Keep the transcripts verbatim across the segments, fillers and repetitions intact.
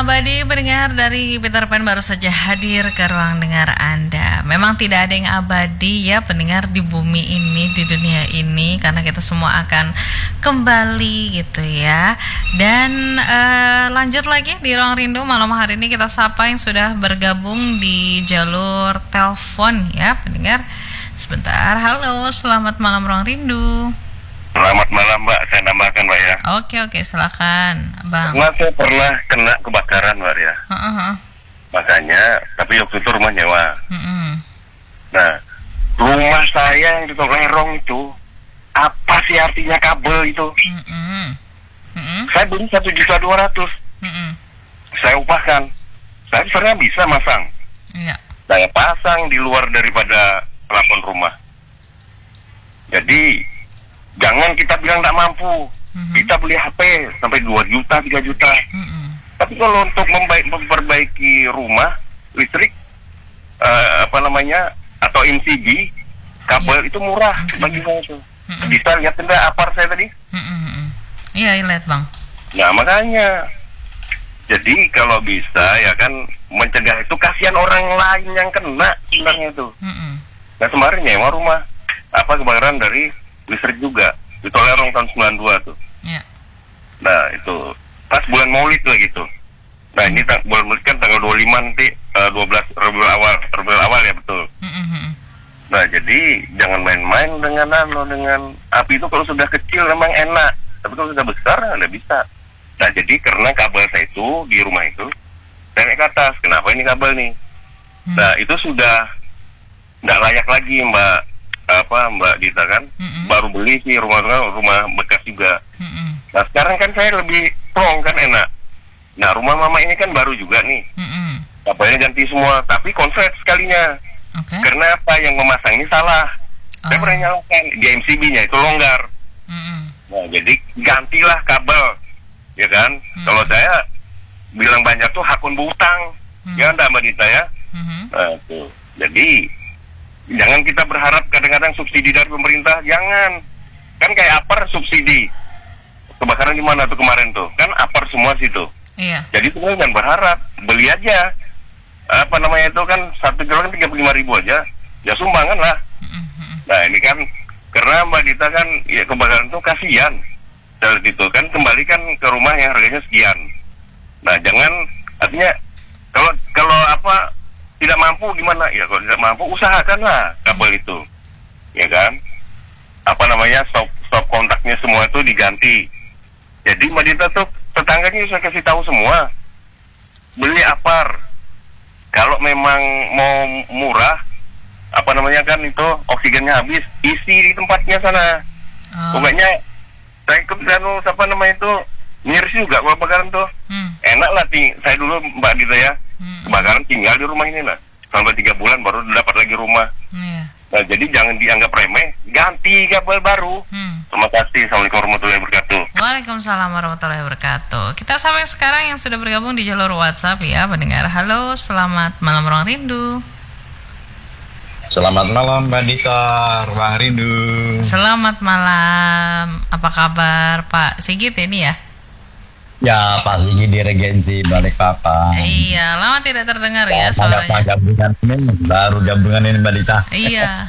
abadi pendengar dari Peter Pan baru saja hadir ke ruang dengar Anda. Memang tidak ada yang abadi ya pendengar di bumi ini, di dunia ini, karena kita semua akan kembali gitu ya. Dan uh, lanjut lagi di Ruang Rindu malam hari ini, kita sapa yang sudah bergabung di jalur telepon ya pendengar. Sebentar, halo, selamat malam Ruang Rindu. Selamat malam Mbak, saya nambahkan Mbak ya. Oke oke silakan Bang. Karena saya pernah kena kebakaran Mbak ya. Uh-uh. Makanya, tapi waktu itu rumah nyewa. Uh-uh. Nah, rumah saya yang di Tolerong itu, apa sih artinya kabel itu? Uh-uh. Uh-uh. Saya beli satu juta dua ratus. Saya upahkan. Saya sebenarnya bisa masang. Iya. Saya pasang di luar daripada plafon rumah. Jadi jangan kita bilang tidak mampu. Mm-hmm. Kita beli H P sampai dua juta, tiga juta. Mm-hmm. Tapi kalau untuk membaik, memperbaiki rumah, listrik, uh, apa namanya, atau M C B, kabel yeah. itu murah bagi saya itu. Mm-hmm. Bisa lihat tidak apar saya tadi? Mm-hmm. Iya, lihat Bang. Nah makanya, jadi kalau bisa ya kan mencegah itu, kasihan orang lain yang kena sebenarnya itu. Mm-hmm. Nah kemarin nyewa rumah, apa kebakaran dari listrik juga di Tolerong tahun sembilan puluh dua tuh. Yeah. Nah itu pas bulan Maulid lah gitu. Nah ini tang- bulan Maulid kan tanggal dua puluh lima nanti, uh, dua belas Rabiul awal, Rabiul awal ya betul. Mm-hmm. Nah jadi jangan main-main dengan anu dengan api itu. Kalau sudah kecil memang enak, tapi kalau sudah besar nggak bisa. Nah jadi karena kabel saya itu di rumah itu saya naik ke atas. Kenapa ini kabel nih? Mm. Nah itu sudah nggak layak lagi Mbak. Apa Mbak Dita kan mm-hmm. baru beli sih rumah rumah bekas juga. Mm-hmm. Nah sekarang kan saya lebih plong kan enak. Nah rumah mama ini kan baru juga nih. Mm-hmm. Kabelnya ganti semua, tapi konslet sekalinya. Okay. Karena apa yang memasang ini salah. Oh. Saya pernah nyalakan di M C B-nya itu longgar. Mm-hmm. Nah jadi gantilah kabel, ya kan? Mm-hmm. Kalau saya bilang banyak tuh hakun berutang, mm-hmm. ya enggak Mbak Dita ya. Mm-hmm. Nah tuh jadi jangan kita berharap kadang-kadang subsidi dari pemerintah, jangan. Kan kayak apar subsidi. Kebakaran di mana tuh kemarin tuh? Kan apar semua situ. Iya. Jadi sebenarnya jangan berharap, beli aja. Apa namanya itu kan satu kilo kan tiga puluh lima ribu aja. Ya sumbangan lah. Mm-hmm. Nah ini kan karena Mbak Dita kan ya kebakaran tuh kasihan. Dari itu kan kembalikan ke rumah yang harganya sekian. Nah jangan, artinya kalau kalau apa tidak mampu gimana? Ya kalau tidak mampu usahakanlah kabel itu, ya kan? Apa namanya stop stop kontaknya semua itu diganti. Jadi Mbak Dita tuh tetangganya saya kasih tahu semua, beli apar. Kalau memang mau murah, apa namanya kan itu oksigennya habis, isi di tempatnya sana. Oh. Pokoknya saya ikut anu apa namanya itu miris juga kalau kebakaran tuh. Hmm. Enak lah ting, saya dulu Mbak Dita ya. Hmm. Kebakaran tinggal di rumah ini lah sampai tiga bulan baru dapat lagi rumah. Yeah. Nah jadi jangan dianggap remeh, ganti kabel baru. Hmm. Terima kasih. Assalamualaikum warahmatullahi wabarakatuh. Waalaikumsalam warahmatullahi wabarakatuh. Kita sampai sekarang yang sudah bergabung di jalur WhatsApp ya pendengar. Halo, selamat malam Ruang Rindu. Selamat malam Mbak Dita, Ruang Rindu. Selamat malam. Apa kabar Pak Sigit ini ya? Ya, Pak Sigi di Regensi Balikpapan. Iya, lama tidak terdengar ya, ya suaranya. Pak gabungan ini, baru gabungan ini Mbak Dita. Iya.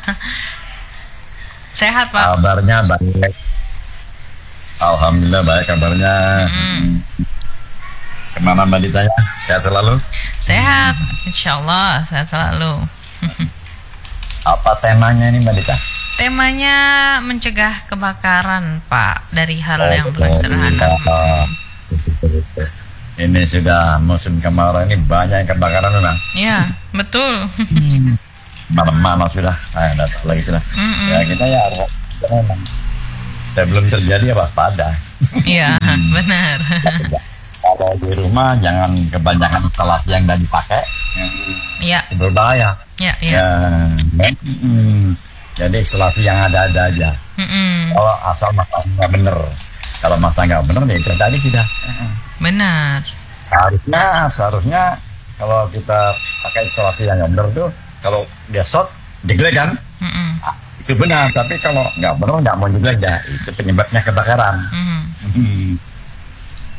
Sehat Pak? Kabarnya baik. Alhamdulillah baik kabarnya. Mm. Kemana Mbak Dita ya? Sehat selalu? Sehat, insya Allah sehat selalu. Apa temanya nih Mbak Dita? Temanya mencegah kebakaran Pak, dari hal oh, yang paling sederhana. Oh, ini sudah musim kemarau, ini banyak kebakaran memang. Iya, betul. Mana-mana sudah, nah, datang lagi sudah. Mm-mm. Ya kita ya memang sebelum terjadi ya waspada. Iya, benar. Kalau di rumah jangan kebanyakan instalasi yang sudah dipakai. Iya. Itu berbahaya. Iya, iya. Ya, mm, jadi instalasi yang ada-ada aja. Mm-mm. Kalau asal masang nggak bener, kalau masang nggak bener ya terjadi tidak. Benar. Seharusnya, seharusnya kalau kita pakai instalasi yang nggak bener tuh, kalau dia short, jeglek kan? Ah, itu benar. Tapi kalau nggak bener, nggak mau jeglek dah, itu penyebabnya kebakaran. Mm-hmm.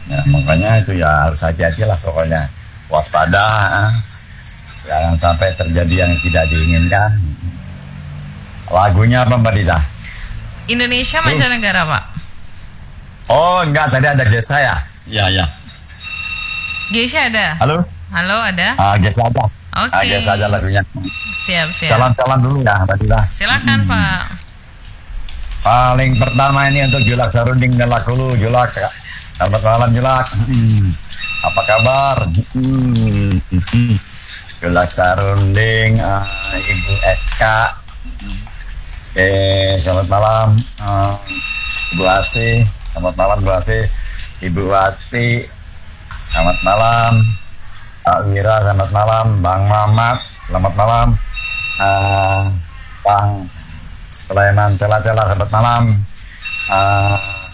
Ya, makanya itu ya harus hati-hati lah pokoknya, waspada, jangan sampai terjadi yang tidak diinginkan. Lagunya apa Mbak Dita? Indonesia mancanegara Pak. Oh enggak, tadi ada Gesa ya? Iya ya. Gesa ada. Halo. Halo ada. Ah Gesa ada. Oke. Okay. Ah, Gesa aja lagunya. Siap siap. Salam-salam dulu ya Mbak Dita. Silakan hmm. Pak. Paling pertama ini untuk Julak Sarunding dan Lakulu. Julak, selamat malam Julak. Hmm. Apa kabar? Hmm. Julak Sarunding, uh, Ibu Eka. Oke, selamat malam. Uh, Ibu Asih, selamat malam Bu Asih. Ibu Wati, selamat malam. Pak Wira, selamat malam. Bang Mamat, selamat malam. Uh, Bang Sulaiman Cela-Cela, selamat malam. Uh,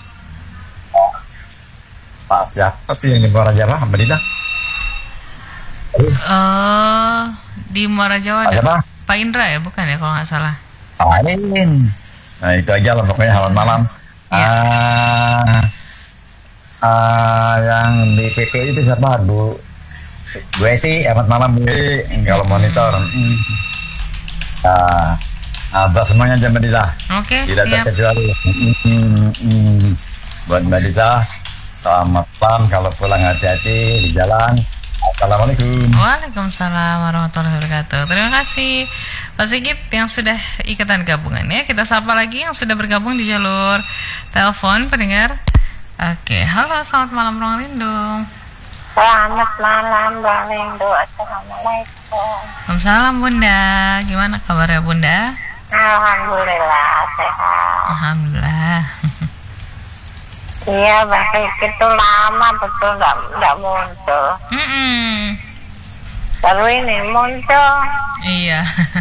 Pak siapa tuh yang di Muara Jawa, Mbak Dita? Uh, di Muara Jawa ada Pak, Pak Indra ya, bukan ya kalau nggak salah. Amin. Nah itu aja lah pokoknya, selamat malam. Ya. Uh, uh, yang di P P itu siapa? Bu Bu Eti, selamat malam Bu Eti. Kalau monitor. Hmm. Uh, Abah semuanya aja Mbak Dita. Oke, okay, tidak terkecuali. Hmm, hmm. Buat Mbak Dita, selamat malam. Kalau pulang hati-hati di jalan. Assalamualaikum. Waalaikumsalam warahmatullahi wabarakatuh. Terima kasih Pak Sigit yang sudah ikutan gabungan ya. Kita sapa lagi yang sudah bergabung di jalur telepon pendengar. Oke, halo, selamat malam Ruang Rindu. Selamat malam Ruang Rindu. Assalamualaikum. Waalaikumsalam Bunda. Gimana kabarnya Bunda? Alhamdulillah sehat. Alhamdulillah. Iya, baik itu lama betul nggak nggak muncul. Mm-mm. Baru ini muncul. Iya.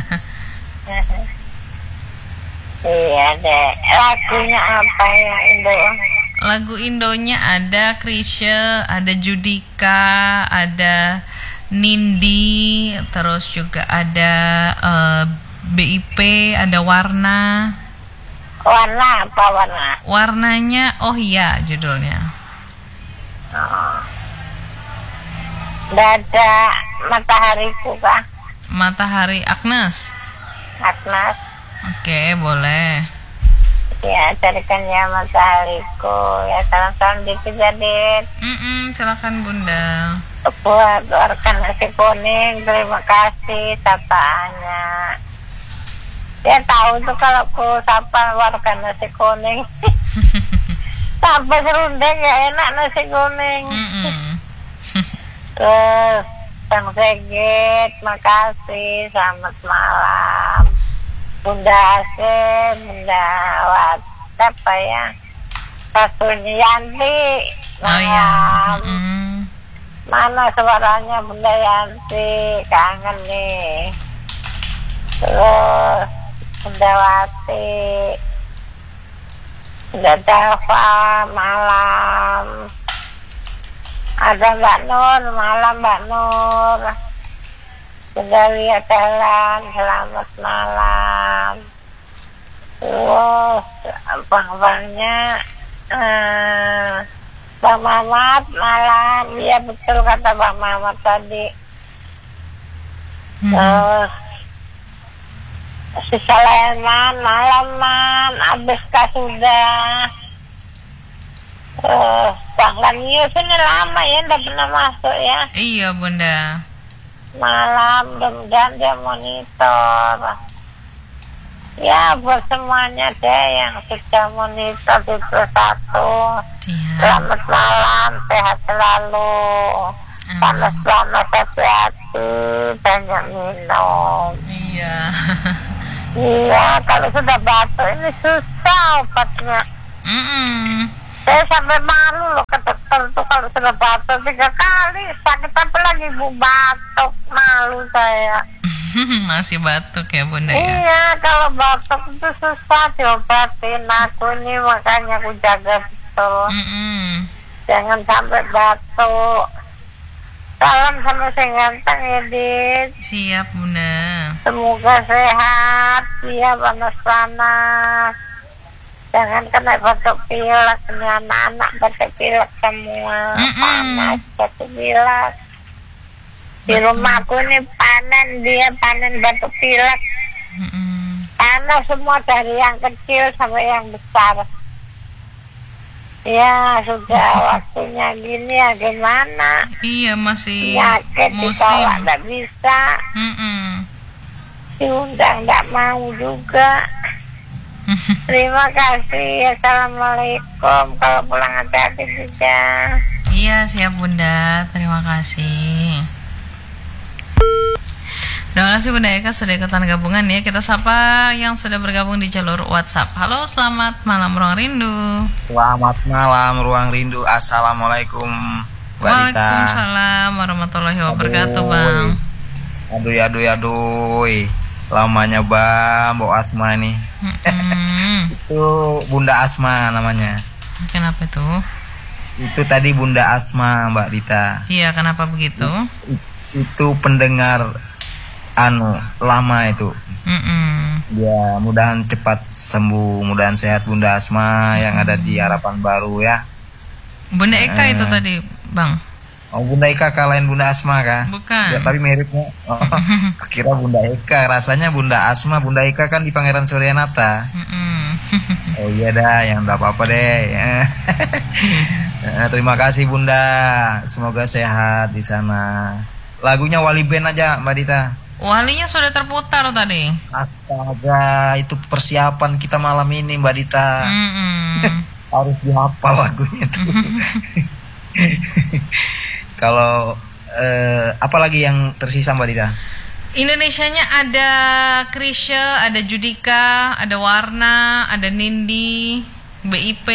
Iya deh. Lagunya apa ya Indo? Lagu Indonya ada Krisya, ada Judika, ada Nindi, terus juga ada uh, B I P, ada Warna. Warna apa warna? Warnanya Oh Iya judulnya. Oh. Dada Matahariku kah? Matahari Agnes. Agnes. Oke, boleh. Ya, carikan ya Matahariku. Ya, salam-salam dikit jadi. Mm-mm, silakan Bunda. Buat warga nasi kuning, terima kasih sapaannya. Ya tahu tuh kalau ku sapa warga nasi kuning. Sampai serundeng ya enak nasi kuning. Terus Bang Segit, makasih, selamat malam. Bunda Asih, Bunda Wat, apa ya? Satunya Yanti. Oh iya. Mm. Mana suaranya Bunda Yanti? Kangen nih. Terus Bunda Wati, Bunda Dava, malam. Ada Mbak Nur, malam Mbak Nur. Bunda Wia Jalan, selamat malam. Terus bang-bangnya uh, Bang Mamat, malam. Iya betul kata Bang Mamat tadi. Hmm. Terus si Saleman, malam man, abiskah sudah? Uh, Bang Lanius ini lama ya, udah pernah masuk ya? Iya Bunda. Malam, mudah-mudahan dia monitor. Ya buat semuanya deh yang sudah monitor di satu. Iya. Selamat malam, sehat selalu. Panas-panas hati-hati, banyak minum. Iya. Iya, kalau sudah batuk ini susah obatnya. Mm-mm. Saya sampai malu loh ke dokter tuh kalau sudah batuk tiga kali. Sakit apa lagi bu, batuk, malu saya. Masih batuk ya Bunda ya? Iya, kalau batuk itu susah diobatin. Aku ini makanya aku jaga betul. Mm-mm. Jangan sampai batuk. Salam sama si ganteng ya Dit. Siap Bunda. Semoga sehat, dia panas-panas. Jangan kena batuk pilek, ini anak-anak batuk pilek semua, Mm-mm. panas batuk pilek. Di rumahku ini panen, dia panen batuk pilek, Mm-mm. panas semua dari yang kecil sampai yang besar. Ya sudah waktunya gini ya gimana? Iya masih Penyakit musim. ditolak nggak bisa, Mm-mm. diundang nggak mau juga. Terima kasih. Assalamualaikum. Kalau pulang hati-hati juga. Iya siap Bunda, terima kasih. Terima kasih Bunda Eka sudah ikutan gabungan ya. Kita sapa yang sudah bergabung di jalur WhatsApp. Halo, selamat malam Ruang Rindu. Selamat malam Ruang Rindu. Assalamualaikum Mbak Dita. Waalaikumsalam warahmatullahi wabarakatuh Bang. Aduh aduh aduh. Lamanya Bang, Mbak Asma nih. Mm-mm. Itu Bunda Asma namanya. Kenapa itu? Itu tadi Bunda Asma Mbak Dita. Iya, kenapa begitu? Itu pendengar anu lama itu. Mm-mm. Ya, mudahan cepat sembuh, mudahan sehat Bunda Asma yang ada di Harapan Baru ya. Bunda Eka Eh. itu tadi Bang. Oh, Bunda Eka kalahin Bunda Asma kah? Bukan. Ya, tapi miripnya. Oh, kira Bunda Eka, rasanya Bunda Asma, Bunda Eka kan di Pangeran Suryanata. Mm-mm. Oh iya dah, yang enggak apa-apa deh. Eh, Terima kasih Bunda, semoga sehat di sana. Lagunya Wali Band aja Mbak Dita. Walinya sudah terputar tadi. Astaga, itu persiapan kita malam ini Mbak Dita. Mm-mm. Harus dihafal lagunya tuh. Kalau eh, apa lagi yang tersisa Mbak Dita? Indonesianya ada Krisya, ada Judika, ada Warna, ada Nindi, B I P,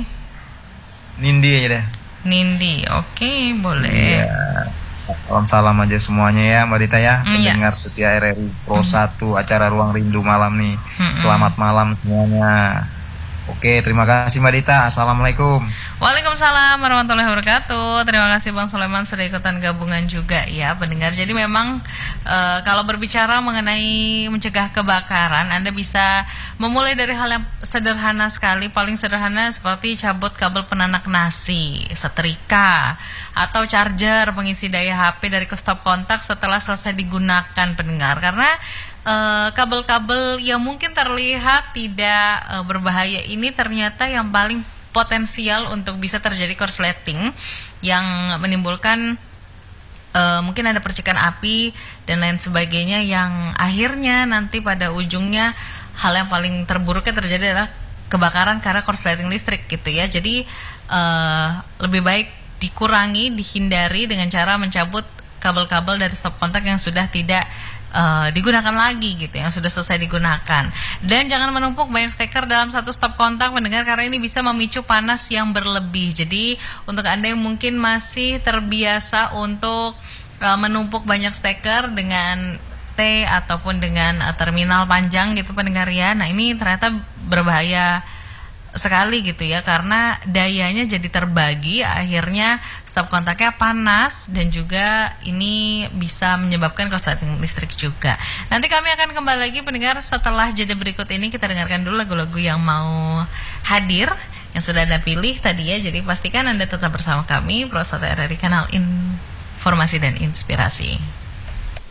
Nindi aja deh. Nindi. Oke, boleh. Iya. Salam salam aja semuanya ya Mbak Dita ya. Mm, iya. Pendengar setia R R I Pro satu acara Ruang Rindu malam nih. Mm-mm. Selamat malam semuanya. Oke, terima kasih Mbak Dita. Assalamualaikum. Waalaikumsalam warahmatullahi wabarakatuh. Terima kasih Bang Sulaiman sudah ikutan gabungan juga ya pendengar. Jadi memang e, kalau berbicara mengenai mencegah kebakaran, Anda bisa memulai dari hal yang sederhana sekali. Paling sederhana seperti cabut kabel penanak nasi, setrika, atau charger pengisi daya H P dari ke stop kontak setelah selesai digunakan pendengar. Karena Uh, kabel-kabel yang mungkin terlihat tidak uh, berbahaya ini ternyata yang paling potensial untuk bisa terjadi korsleting yang menimbulkan uh, mungkin ada percikan api dan lain sebagainya yang akhirnya nanti pada ujungnya hal yang paling terburuknya terjadi adalah kebakaran karena korsleting listrik gitu ya. Jadi uh, lebih baik dikurangi, dihindari dengan cara mencabut kabel-kabel dari stop kontak yang sudah tidak Uh, digunakan lagi gitu, yang sudah selesai digunakan. Dan jangan menumpuk banyak steker dalam satu stop kontak mendengar, karena ini bisa memicu panas yang berlebih. Jadi untuk Anda yang mungkin masih terbiasa untuk uh, menumpuk banyak steker dengan T ataupun dengan uh, terminal panjang gitu pendengar ya, nah ini ternyata berbahaya sekali gitu ya, karena dayanya jadi terbagi, akhirnya stop kontaknya panas dan juga ini bisa menyebabkan korsleting listrik juga. Nanti kami akan kembali lagi pendengar setelah jeda berikut ini. Kita dengarkan dulu lagu-lagu yang mau hadir yang sudah Anda pilih tadi ya. Jadi pastikan Anda tetap bersama kami Pro satu R R I Kanal Informasi dan Inspirasi.